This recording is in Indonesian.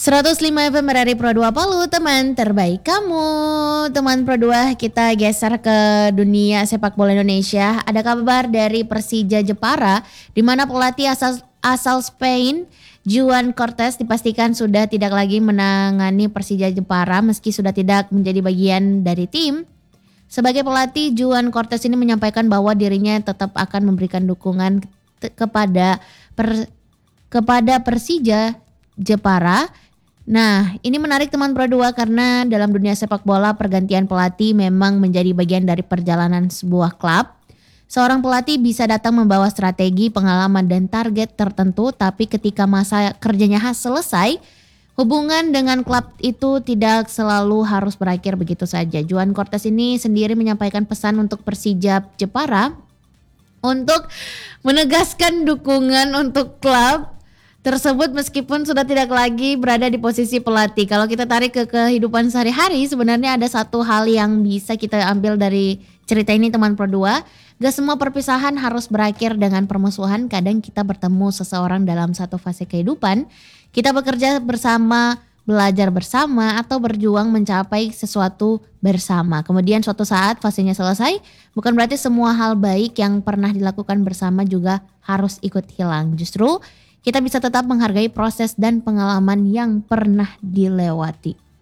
105 FM RRI Pro 2 Palu, teman terbaik kamu. Teman Pro 2, kita geser ke dunia sepak bola Indonesia. Ada kabar dari Persija Jepara, di mana pelatih asal Spain, Juan Cortés, dipastikan sudah tidak lagi menangani Persija Jepara meski sudah tidak menjadi bagian dari tim. Sebagai pelatih, Juan Cortés ini menyampaikan bahwa dirinya tetap akan memberikan dukungan kepada Persija Jepara. Nah, ini menarik teman Pro 2 karena dalam dunia sepak bola pergantian pelatih memang menjadi bagian dari perjalanan sebuah klub. Seorang pelatih bisa datang membawa strategi, pengalaman dan target tertentu, tapi ketika masa kerjanya selesai, hubungan dengan klub itu tidak selalu harus berakhir begitu saja. Juan Cortés ini sendiri menyampaikan pesan untuk Persija Jepara untuk menegaskan dukungan untuk klub tersebut meskipun sudah tidak lagi berada di posisi pelatih. Kalau kita tarik ke kehidupan sehari-hari, sebenarnya ada satu hal yang bisa kita ambil dari cerita ini teman Pro 2. Gak semua perpisahan harus berakhir dengan permusuhan. Kadang kita bertemu seseorang dalam satu fase kehidupan. Kita bekerja bersama, belajar bersama, atau berjuang mencapai sesuatu bersama. Kemudian suatu saat fasenya selesai, bukan berarti semua hal baik yang pernah dilakukan bersama juga harus ikut hilang. Justru kita bisa tetap menghargai proses dan pengalaman yang pernah dilewati.